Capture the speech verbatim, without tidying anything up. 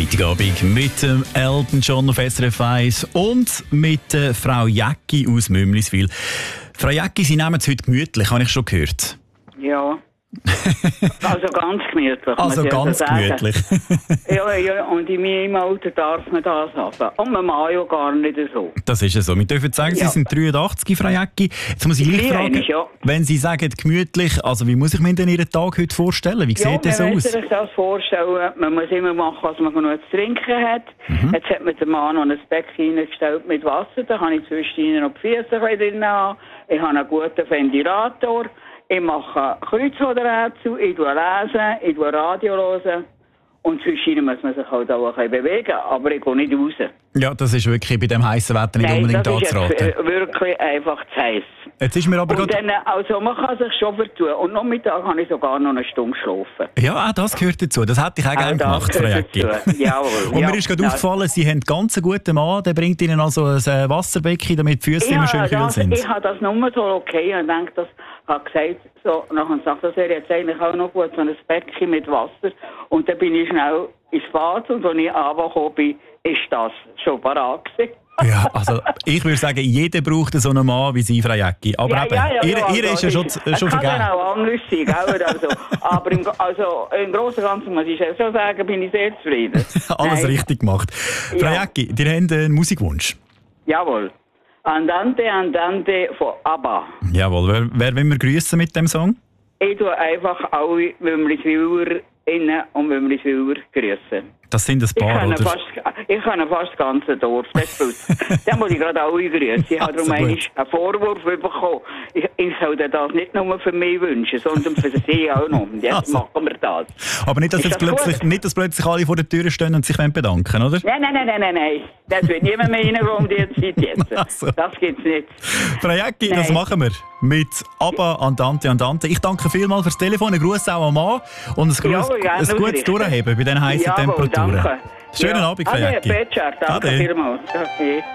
Freitagabend mit dem Elton John auf S R F eins und mit der Frau Jäcki aus Mümliswil. Frau Jäcki, Sie nehmen es heute gemütlich, habe ich schon gehört. Ja. Also ganz gemütlich. Also ganz so gemütlich. ja, ja, und in meinem Alter darf man das haben. Und man mag ja gar nicht so. Das ist ja so. Wir dürfen sagen, Ja. Sie sind dreiundachtzig, Frau Jäcki. Jetzt muss ich gleich fragen, Eigentlich, ja. wenn Sie sagen gemütlich, also wie muss ich mir denn Ihren Tag heute vorstellen? Wie Ja, sieht das man muss aus? sich das vorstellen. Man muss immer machen, was man noch zu trinken hat. Mhm. Jetzt hat mir der Mann noch ein Becken reingestellt mit Wasser. Da kann ich zwischendurch noch die Füße drin haben. Ich habe einen guten Ventilator. Ich mache Kreuzworträtsel, ich lese, ich Radio hören. Und zwischendurch muss man sich halt auch ein bisschen bewegen. Aber ich gehe nicht raus. Ja, das ist wirklich bei dem heißen Wetter nicht Nein, unbedingt das ist anzuraten. jetzt, äh, wirklich einfach zu heiß. Jetzt ist mir aber Und gerade... dann, also man kann sich schon vertun. Und nachmittag kann ich sogar noch eine Stunde schlafen. Ja, auch das gehört dazu. Das hätte ich auch gerne das gemacht, Frau gehört Jäcki. dazu. Jawohl. Und ja. mir ist gerade Ja. aufgefallen, Sie haben einen ganz guten Mann, der bringt Ihnen also ein äh, Wasserbecken, damit die Füße immer schön kühl das, sind. ich habe das nur so okay und denke, das hat gesagt, so, nachher sagt das, er jetzt eigentlich auch noch gut, so ein Becken mit Wasser. Und dann bin ich schnell ins Bad und als ich runtergekommen bin, ist das schon parat gewesen. Ja, also ich würde sagen, jeder braucht so einen Mann wie Sie, Frau Jäcki. Aber Ja, eben, ja, ja, ihr, ja, ihr ist ja schon, es schon kann vergeben. dann auch anders sein, gell? Also, aber im, also, im Großen und Ganzen muss ich schon sagen, bin ich sehr zufrieden. Alles Nein. richtig gemacht. Frau Ja. Jäcki, ihr habt einen Musikwunsch. Jawohl. Andante, Andante von ABBA. Jawohl, wer, wer will wir grüßen mit dem Song? Ich tue einfach alle Wümliswiller innen und Wümliswiller grüßen. Das sind ein Ich paar, kenne oder? fast, ich kenne fast das ganze Dorf. Das tut. Dann muss ich gerade alle grüßen. Ich habe Also darum gut. einen Vorwurf bekommen. Ich, ich sollte das nicht nur für mich wünschen, sondern für sie auch noch. Und jetzt Also. machen wir das. Aber nicht, dass, Ist jetzt das plötzlich, gut? nicht, dass plötzlich alle vor der Tür stehen und sich bedanken wollen, oder? Nein, nein, nein, nein, nein, nein. Das wird niemand mehr reingehen um die Zeit jetzt. Also. Das gibt's nicht. Frau Jäcki, das Nein. machen wir mit ABBA, Andante, Andante. Ich danke vielmals fürs Telefon, einen Gruß auch am Mann und ein, Gruß, Jawohl, gerne ein gutes ausrichten. Durchheben bei diesen heißen Jawohl, Temperaturen. danke. Schönen Ja. Abend, Frau Ade, Jäcki. Petschar, danke Ade. vielmals. Okay.